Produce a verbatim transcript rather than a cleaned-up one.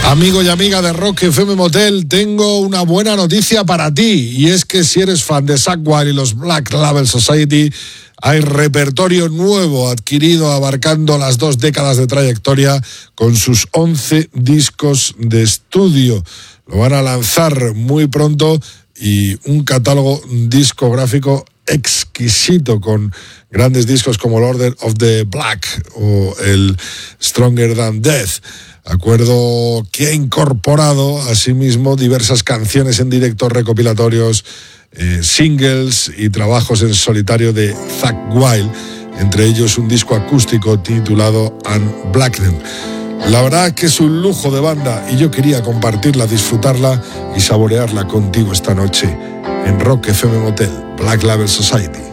Amigo y amiga de Rock F M Motel, tengo una buena noticia para ti, y es que si eres fan de Zakk Wylde y los Black Label Society, hay repertorio nuevo adquirido abarcando las dos décadas de trayectoria con sus once discos de estudio. Lo van a lanzar muy pronto y un catálogo discográfico exquisito con grandes discos como el Order of the Black o el Stronger Than Death. Acuerdo que ha incorporado asimismo diversas canciones en directo, recopilatorios, eh, singles y trabajos en solitario de Zakk Wylde, entre ellos un disco acústico titulado Unblack Them. La verdad que es un lujo de banda y yo quería compartirla, disfrutarla y saborearla contigo esta noche en Rock F M Motel, Black Label Society.